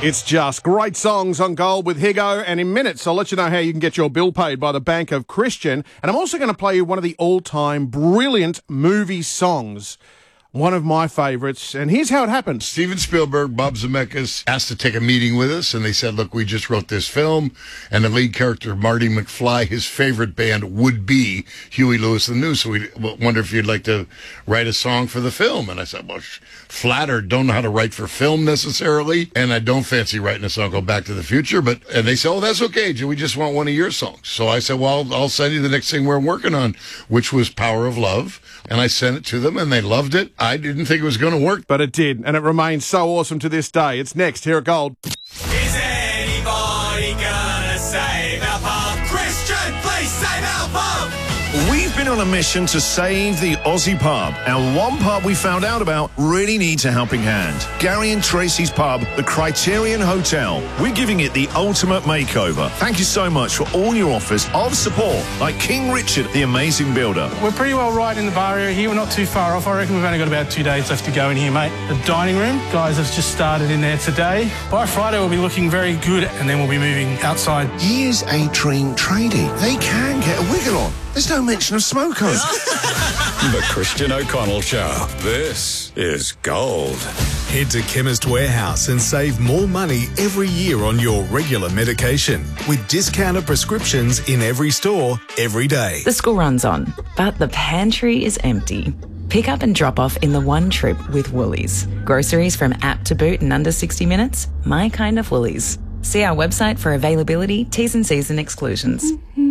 It's just great songs on Gold with Higo, and in minutes I'll let you know how you can get your bill paid by the Bank of Christian, and I'm also going to play you one of the all-time brilliant movie songs. One of my favourites, and here's how it happened. Steven Spielberg, Bob Zemeckis asked to take a meeting with us, and they said, look, we just wrote this film, and the lead character, Marty McFly, his favorite band would be Huey Lewis and the News, so we wonder if you'd like to write a song for the film. And I said, well, flattered, don't know how to write for film necessarily, and I don't fancy writing a song called Back to the Future, and they said, oh, that's okay, we just want one of your songs. So I said, well, I'll send you the next thing we're working on, which was Power of Love, and I sent it to them, and they loved it. I didn't think it was going to work. But it did, and it remains so awesome to this day. It's next here at Gold. Is anybody gonna save our pub? Christian, please save our pub! We've been on a mission to save the Aussie pub, and one pub we found out about really needs a helping hand. Gary and Tracy's pub, the Criterion Hotel. We're giving it the ultimate makeover. Thank you so much for all your offers of support, like King Richard, the amazing builder. We're pretty well right in the bar area here. We're not too far off. I reckon we've only got about 2 days left to go in here, mate. The dining room, guys have just started in there today. By Friday, we'll be looking very good, and then we'll be moving outside. Here's a dream tradie. They can get a wiggle on. There's no mention of smokers. The Christian O'Connell Show. This is Gold. Head to Chemist Warehouse and save more money every year on your regular medication with discounted prescriptions in every store, every day. The school runs on, but the pantry is empty. Pick up and drop off in the one trip with Woolies. Groceries from app to boot in under 60 minutes? My kind of Woolies. See our website for availability, T's and C's and exclusions.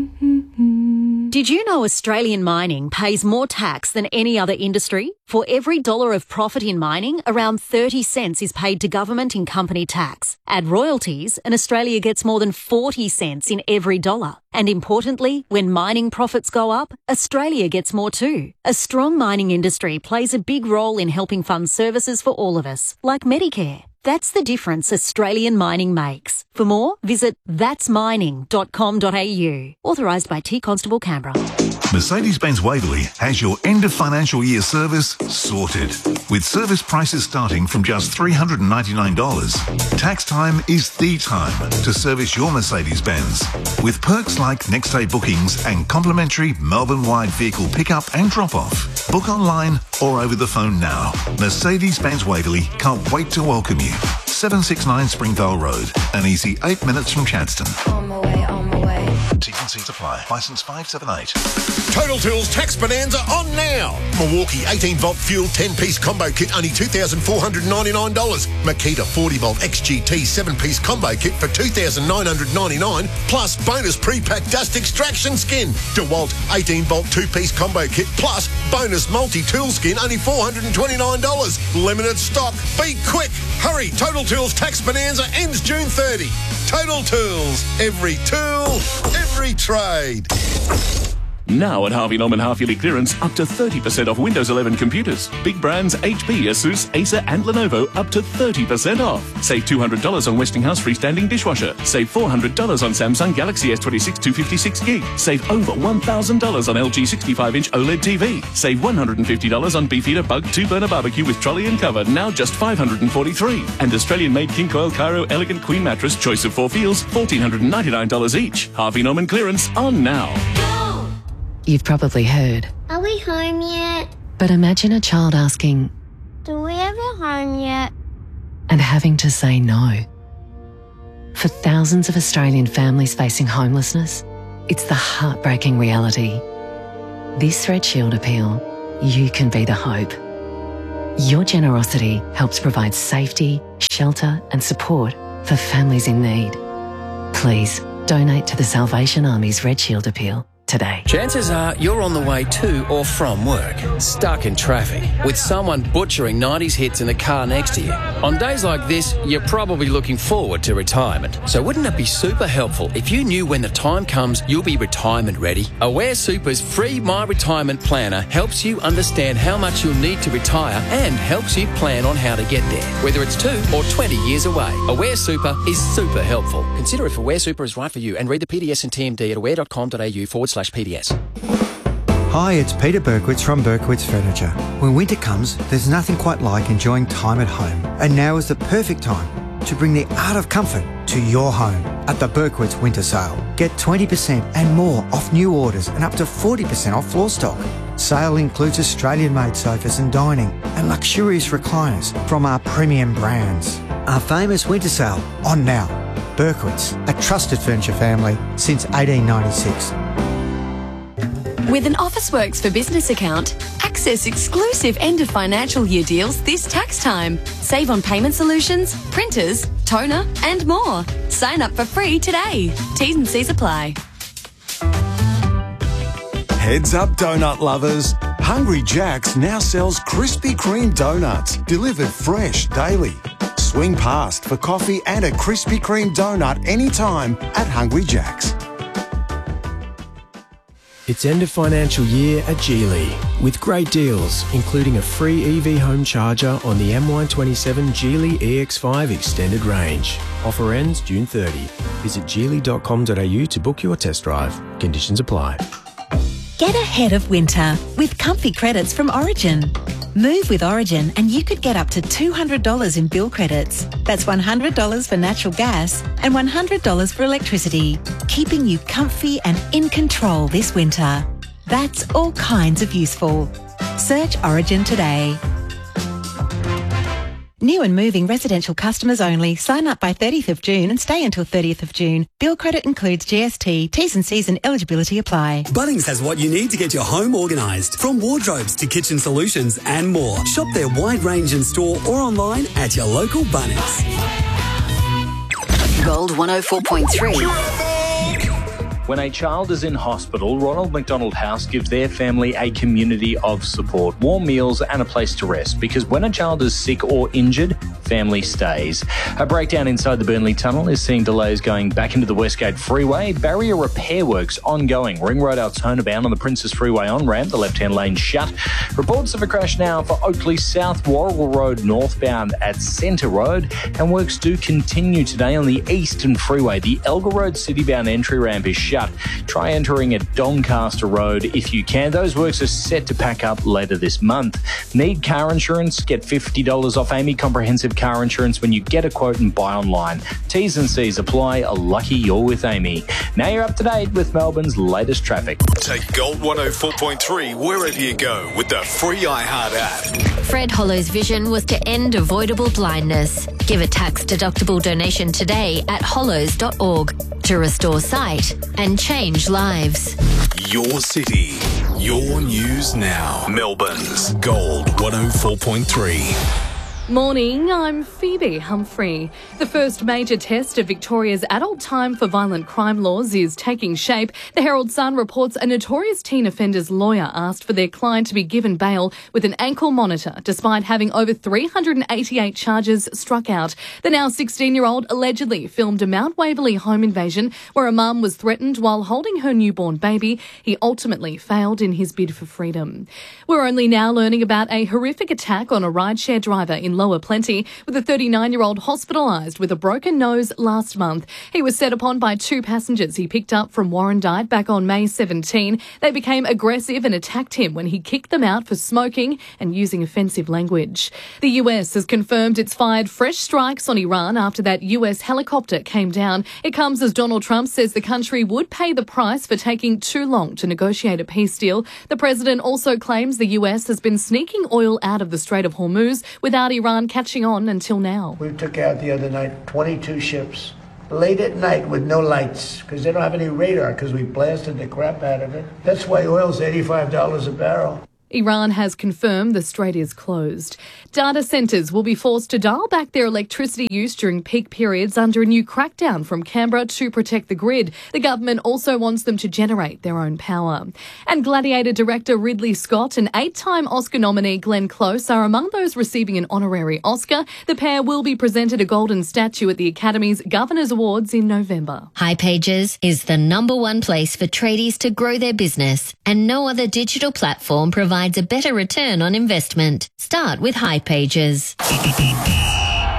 Did you know Australian mining pays more tax than any other industry? For every dollar of profit in mining, around 30 cents is paid to government in company tax. Add royalties, and Australia gets more than 40 cents in every dollar. And importantly, when mining profits go up, Australia gets more too. A strong mining industry plays a big role in helping fund services for all of us, like Medicare. That's the difference Australian mining makes. For more, visit thatsmining.com.au. Authorised by T Constable Canberra. Mercedes-Benz Waverley has your end of financial year service sorted. With service prices starting from just $399, tax time is the time to service your Mercedes-Benz. With perks like next day bookings and complimentary Melbourne-wide vehicle pickup and drop-off. Book online or over the phone now. Mercedes-Benz Waverley can't wait to welcome you. 769 Springvale Road, an easy 8 minutes from Chadstone. On my way, on my way. T&Cs apply. Licence 578. Total Tools Tax Bonanza on now. Milwaukee 18-volt fuel 10-piece combo kit, only $2,499. Makita 40-volt XGT 7-piece combo kit for $2,999, plus bonus pre-packed dust extraction skin. DeWalt 18-volt 2-piece combo kit, plus bonus multi-tool skin, only $429. Limited stock. Be quick. Hurry. Total Tools Tax Bonanza ends June 30. Total Tools. Every tool, every trade. Now at Harvey Norman half-yearly clearance, up to 30% off Windows 11 computers. Big brands HP, Asus, Acer and Lenovo up to 30% off. Save $200 on Westinghouse freestanding dishwasher. Save $400 on Samsung Galaxy S26 256GB. Save over $1,000 on LG 65-inch OLED TV. Save $150 on Beefeater Bug 2-burner barbecue with trolley and cover, now just $543. And Australian-made King Coil Cairo Elegant Queen Mattress, choice of 4 feels, $1,499 each. Harvey Norman clearance on now. You've probably heard. Are we home yet? But imagine a child asking, Do we have a home yet? and having to say no. For thousands of Australian families facing homelessness, it's the heartbreaking reality. This Red Shield appeal, you can be the hope. Your generosity helps provide safety, shelter and support for families in need. Please donate to the Salvation Army's Red Shield appeal today. Chances are you're on the way to or from work, stuck in traffic, with someone butchering 90s hits in the car next to you. On days like this, you're probably looking forward to retirement. So wouldn't it be super helpful if you knew when the time comes you'll be retirement ready? Aware Super's free My Retirement Planner helps you understand how much you'll need to retire and helps you plan on how to get there, whether it's 2 or 20 years away. Aware Super is super helpful. Consider if Aware Super is right for you and read the PDS and TMD at aware.com.au/PDS. Hi, it's Peter Berkowitz from Berkowitz Furniture. When winter comes, there's nothing quite like enjoying time at home. And now is the perfect time. to bring the art of comfort to your home at the Berkowitz Winter Sale. Get 20% and more off new orders and up to 40% off floor stock. Sale includes Australian-made sofas and dining and luxurious recliners from our premium brands. Our famous winter sale on now. Berkowitz, a trusted furniture family since 1896. With an Officeworks for Business account, access exclusive end of financial year deals this tax time. Save on payment solutions, printers, toner and more. Sign up for free today. T's and C's apply. Heads up, donut lovers. Hungry Jack's now sells Krispy Kreme donuts, delivered fresh daily. Swing past for coffee and a Krispy Kreme donut anytime at Hungry Jack's. It's end of financial year at Geely, with great deals, including a free EV home charger on the MY27 Geely EX5 extended range. Offer ends June 30. Visit geely.com.au to book your test drive. Conditions apply. Get ahead of winter with comfy credits from Origin. Move with Origin and you could get up to $200 in bill credits. That's $100 for natural gas and $100 for electricity, keeping you comfy and in control this winter. That's all kinds of useful. Search Origin today. New and moving residential customers only. Sign up by 30th of June and stay until 30th of June. Bill credit includes GST, T's and C's and eligibility apply. Bunnings has what you need to get your home organised. From wardrobes to kitchen solutions and more. Shop their wide range in store or online at your local Bunnings. Gold 104.3. When a child is in hospital, Ronald McDonald House gives their family a community of support, warm meals and a place to rest, because when a child is sick or injured, family stays. A breakdown inside the Burnley Tunnel is seeing delays going back into the Westgate Freeway. Barrier repair works ongoing. Ring Road Altona bound on the Princess Freeway on-ramp, the left-hand lane shut. Reports of a crash now for Oakley South, Warrigal Road northbound at Centre Road, and works do continue today on the Eastern Freeway. The Elgar Road city-bound entry ramp is shut. Try entering at Doncaster Road if you can. Those works are set to pack up later this month. Need car insurance? Get $50 off Amy Comprehensive Car Insurance when you get a quote and buy online. T's and C's apply. Lucky you're with Amy. Now you're up to date with Melbourne's latest traffic. Take Gold 104.3 wherever you go with the free iHeart app. Fred Hollow's vision was to end avoidable blindness. Give a tax-deductible donation today at hollows.org to restore sight and change lives. Your city, your news now. Melbourne's Gold 104.3. Morning, I'm Phoebe Humphrey. The first major test of Victoria's adult time for violent crime laws is taking shape. The Herald Sun reports a notorious teen offender's lawyer asked for their client to be given bail with an ankle monitor, despite having over 388 charges struck out. The now 16-year-old allegedly filmed a Mount Waverley home invasion where a mum was threatened while holding her newborn baby. He ultimately failed in his bid for freedom. We're only now learning about a horrific attack on a rideshare driver in Lower Plenty, with a 39-year-old hospitalised with a broken nose last month. He was set upon by two passengers he picked up from Warrandyte back on May 17. They became aggressive and attacked him when he kicked them out for smoking and using offensive language. The US has confirmed it's fired fresh strikes on Iran after that US helicopter came down. It comes as Donald Trump says the country would pay the price for taking too long to negotiate a peace deal. The president also claims the US has been sneaking oil out of the Strait of Hormuz without Iran catching on until now. We took out the other night 22 ships late at night with no lights because they don't have any radar because we blasted the crap out of it. That's why oil's $85 a barrel. Iran has confirmed the strait is closed. Data centres will be forced to dial back their electricity use during peak periods under a new crackdown from Canberra to protect the grid. The government also wants them to generate their own power. And Gladiator director Ridley Scott and 8-time Oscar nominee Glenn Close are among those receiving an honorary Oscar. The pair will be presented a golden statue at the Academy's Governors Awards in November. hipages is the #1 place for tradies to grow their business, and no other digital platform provides a better return on investment. Start with hipages.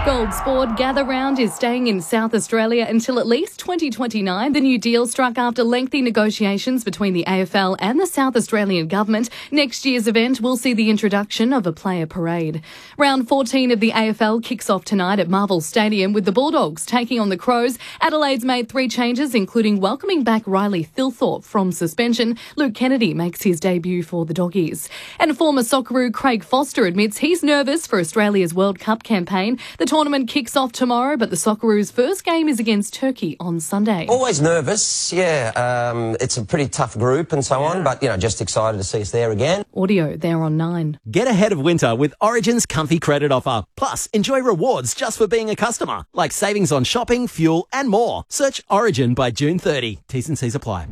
Gold Sport Gather Round is staying in South Australia until at least 2029. The new deal struck after lengthy negotiations between the AFL and the South Australian government. Next year's event will see the introduction of a player parade. Round 14 of the AFL kicks off tonight at Marvel Stadium with the Bulldogs taking on the Crows. Adelaide's made 3 changes, including welcoming back Riley Thilthorpe from suspension. Luke Kennedy makes his debut for the Doggies. And former Socceroo Craig Foster admits he's nervous for Australia's World Cup campaign. The tournament kicks off tomorrow, but the Socceroos' first game is against Turkey on Sunday. Always nervous, yeah. It's a pretty tough group and so on, but, just excited to see us there again. Audio there on 9. Get ahead of winter with Origin's Comfy Credit offer. Plus, enjoy rewards just for being a customer, like savings on shopping, fuel and more. Search Origin by June 30. T's and C's apply.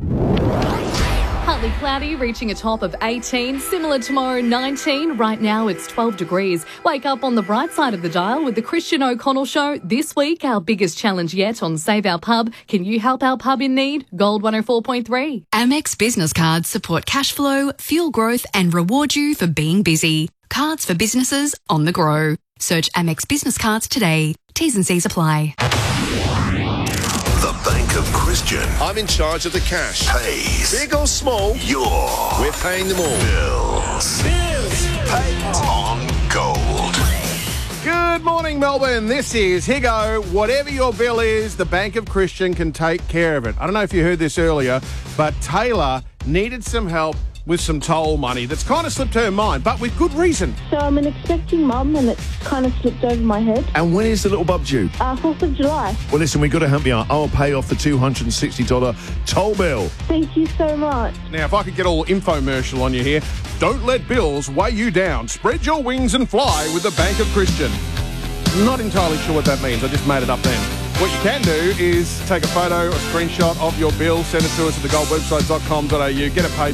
Partly cloudy, reaching a top of 18. Similar tomorrow, 19. Right now, it's 12 degrees. Wake up on the bright side of the dial with the Christian O'Connell Show. This week, our biggest challenge yet on Save Our Pub. Can you help our pub in need? Gold 104.3. Amex business cards support cash flow, fuel growth and reward you for being busy. Cards for businesses on the go. Search Amex business cards today. T's and C's apply. The Bank of Christian I'm in charge of the cash. pays Big or small, we're paying them all. bills. Paid on gold. Good morning, Melbourne. This is Higo. Whatever your bill is, the Bank of Christian can take care of it. I don't know if you heard this earlier, but Taylor needed some help with some toll money that's kind of slipped her mind, but with good reason. So I'm an expecting mum and it's kind of slipped over my head. And when is the little bub due? 4th of July. Well, listen, we've got to help you out. I'll pay off the $260 toll bill. Thank you so much. Now, if I could get all infomercial on you here, don't let bills weigh you down. Spread your wings and fly with the Bank of Christian. Not entirely sure what that means. I just made it up then. What you can do is take a photo, a screenshot of your bill, send it to us at thegoldwebsite.com.au, get it paid